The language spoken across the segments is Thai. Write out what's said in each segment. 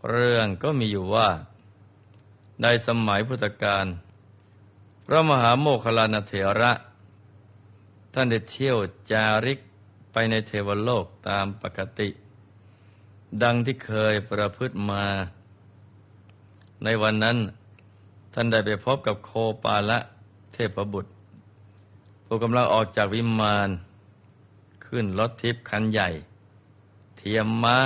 เรื่องก็มีอยู่ว่าในสมัยพุทธกาลพระมหาโมคคัลลานะเถระท่านได้เที่ยวจาริกไปในเทวโลกตามปกติดังที่เคยประพฤติมาในวันนั้นท่านได้ไปพบกับโคปาละเทพบุตรผู้กำลังออกจากวิมานขึ้นรถทิพย์คันใหญ่เทียมม้า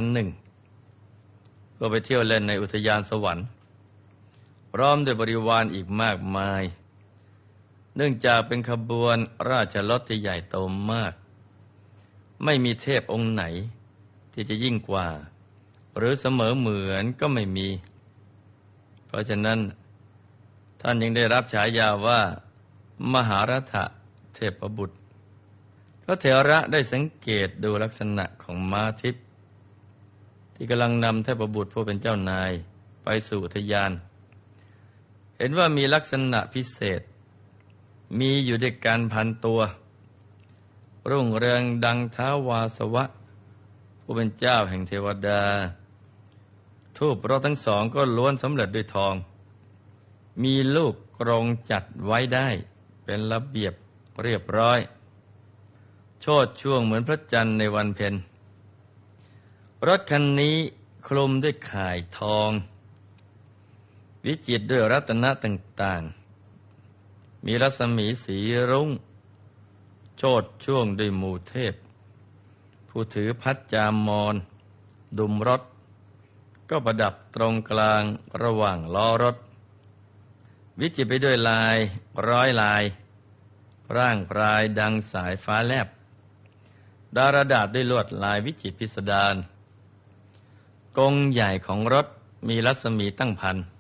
1,000ก็ไปเที่ยวเล่นในอุทยานสวรรค์พร้อมด้วยบริวารอีกมากมายเนื่องจากเป็นขบวนราชรถที่ใหญ่โตมากไม่มีเทพองค์ไหนที่จะยิ่งกว่าหรือเสมอเหมือนก็ไม่มีเพราะฉะนั้นท่านยังได้รับฉายาว่ามหารัฐเทพบุตรพระเถระได้สังเกตดูลักษณะของม้าทิพย์ที่กำลังนำเทพบุตรผู้เป็นเจ้านายไปสู่อุทยานเห็นว่ามีลักษณะพิเศษมีอยู่ด้วยกัน1,000 ตัวรุ่งเรืองดังท้าววาสวะผู้เป็นเจ้าแห่งเทวดาทูปรถทั้งสองก็ล้วนสำเร็จด้วยทองมีลูกกรงจัดไว้ได้เป็นระเบียบเรียบร้อยโชติช่วงเหมือนพระจันทร์ในวันเพ็ญรถคันนี้คลุมด้วยข่ายทองวิจิตรด้วยรัตนะต่างๆมีรัศมีสีรุ้งโชติช่วงด้วยหมู่เทพผู้ถือพัดจามรดุมรถก็ประดับตรงกลางระหว่างล้อรถวิจิตรไปด้วยลาย100 ลายร่างปลายดังสายฟ้าแลบดารดาษด้วยลวดลายวิจิตรพิสดารกรงใหญ่ของรถมีรัศมีตั้ง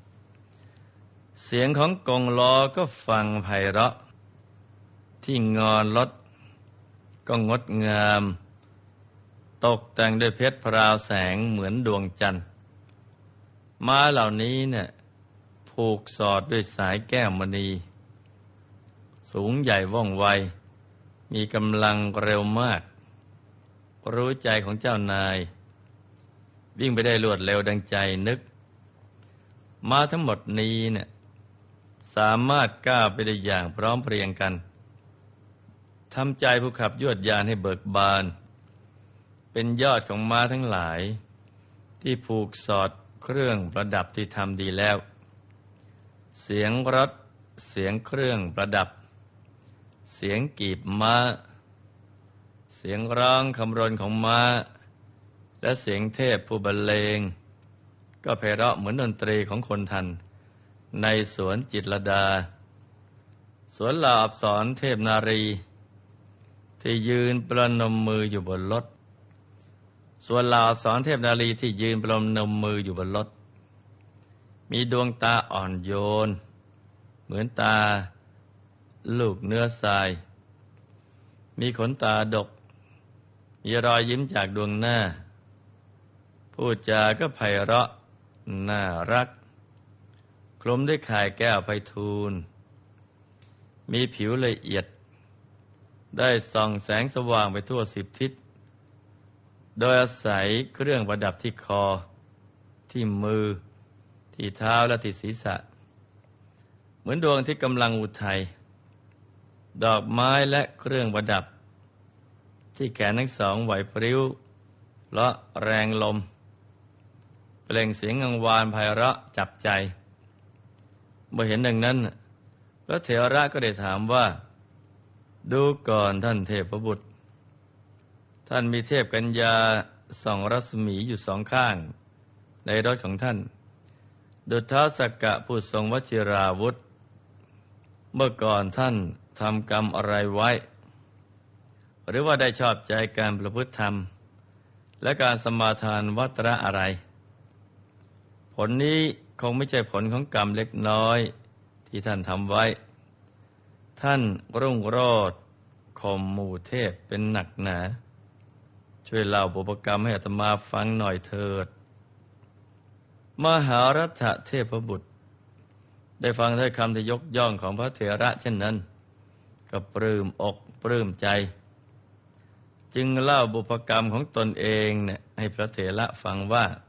1,000เสียงของกรงล้อก็ฟังไพเราะที่งอนรถก็งดงามตกแต่งด้วยเพชรพราวแสงเหมือนดวงจันทร์ม้าเหล่านี้เนี่ยผูกสอดด้วยสายแก้วมณีสูงใหญ่ว่องไวมีกำลังเร็วมากรู้ใจของเจ้านายวิ่งไปได้รวดเร็วดังใจนึกม้าทั้งหมดนี้เนี่ยสามารถก้าวไปได้อย่างพร้อมเพรียงกันทำใจผู้ขับยวดยานให้เบิกบานเป็นยอดของม้าทั้งหลายที่ผูกสอดเครื่องประดับที่ทำดีแล้วเสียงรถเสียงเครื่องประดับเสียงกีบม้าเสียงร้องคำรนของม้าและเสียงเทพผู้บรรเลงก็ไพเราะเหมือนดนตรีของคนทันในสวนจิตรลดาสวนเหล่าอัปสรเทพนารีที่ยืนประนมมืออยู่บนรถส่วนเหล่าอัปสรเทพนารีที่ยืนประนมมืออยู่บนรถมีดวงตาอ่อนโยนเหมือนตาลูกเนื้อทรายมีขนตาดกมีรอยยิ้มจากดวงหน้าพูดจาก็ไพเราะน่ารักคลุมด้วยข่ายแก้วไพฑูรย์มีผิวละเอียดได้ส่องแสงสว่างไปทั่ว10 ทิศโดยอาศัยเครื่องประดับที่คอที่มือที่เท้าและที่ศีรษะเหมือนดวงที่กำลังอุทัยดอกไม้และเครื่องประดับที่แขนทั้งสองไหวพริ้วเพราะแรงลมเปล่งเสียงกังวานไพเราะจับใจเมื่อเห็นดังนั้นพระเถระก็ได้ถามว่าดูก่อนท่านเทพบุตรท่านมีเทพกัญญาส่องรัศมีอยู่2 ข้างในรถของท่านดุจท้าวสักกะผู้ทรงวชิราวุธเมื่อก่อนท่านทำกรรมอะไรไว้หรือว่าได้ชอบใจการประพฤติธรรมและการสมาทานวัตระอะไรผลนี้คงไม่ใช่ผลของกรรมเล็กน้อยที่ท่านทำไว้ท่านรุ่งโรจน์ข่มหมู่เทพเป็นหนักหนาช่วยเล่าบุพกรรมให้อาตมาฟังหน่อยเถิดมหารัฐเทพบุตรได้ฟังถ้อยคำที่ยกย่องของพระเถระเช่นนั้นก็ปลื้มอกปลื้มใจจึงเล่าบุพกรรมของตนเองให้พระเถระฟังว่า